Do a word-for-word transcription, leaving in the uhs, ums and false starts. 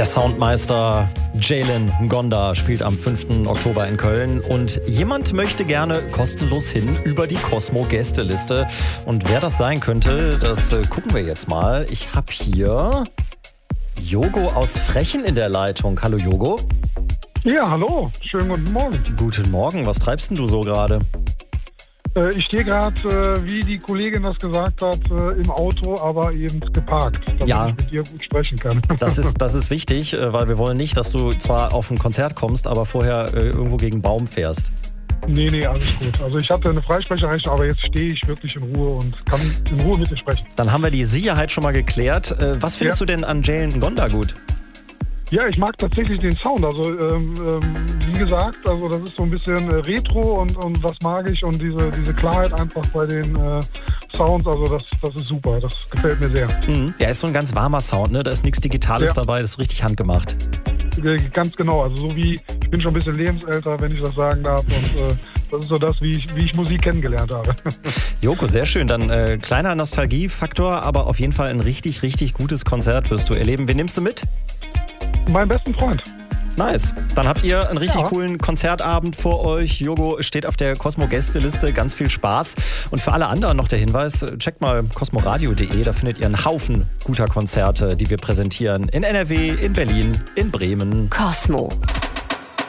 Der Soundmeister Jalen Ngonda spielt am fünften Oktober in Köln und jemand möchte gerne kostenlos hin über die Cosmo-Gästeliste. Und wer das sein könnte, das äh, gucken wir jetzt mal. Ich habe hier Jogo aus Frechen in der Leitung. Hallo Jogo. Ja, hallo. Schönen guten Morgen. Guten Morgen. Was treibst denn du so gerade? Äh, ich stehe gerade, äh, wie die Kollegin das gesagt hat, äh, im Auto, aber eben geparkt, damit Ja. ich mit dir gut sprechen kann. Das ist, das ist wichtig, äh, weil wir wollen nicht, dass du zwar auf ein Konzert kommst, aber vorher äh, irgendwo gegen einen Baum fährst. nee, nee, alles gut. Also ich hatte eine Freisprecherrechnung, aber jetzt stehe ich wirklich in Ruhe und kann in Ruhe mit dir sprechen. Dann haben wir die Sicherheit schon mal geklärt. Äh, was findest Ja. du denn an Jalen Ngonda gut? Ja, ich mag tatsächlich den Sound. Also ähm, ähm, wie gesagt, also das ist so ein bisschen äh, Retro und, und das mag ich und diese, diese Klarheit einfach bei den äh, Sounds, also das, das ist super, das gefällt mir sehr. Mhm. Der ist so ein ganz warmer Sound, ne? Da ist nichts Digitales Ja. dabei, das ist richtig handgemacht. Äh, Ganz genau, also so wie, ich bin schon ein bisschen lebensälter, wenn ich das sagen darf und äh, das ist so das, wie ich, wie ich Musik kennengelernt habe. Joko, sehr schön. Dann äh, kleiner Nostalgiefaktor, aber auf jeden Fall ein richtig, richtig gutes Konzert wirst du erleben. Wen nimmst du mit? Mein besten Freund. Nice. Dann habt ihr einen richtig Ja. coolen Konzertabend vor euch. Jogo steht auf der Cosmo-Gästeliste. Ganz viel Spaß. Und für alle anderen noch der Hinweis, checkt mal cosmoradio punkt de. Da findet ihr einen Haufen guter Konzerte, die wir präsentieren. In N R W, in Berlin, in Bremen. Cosmo.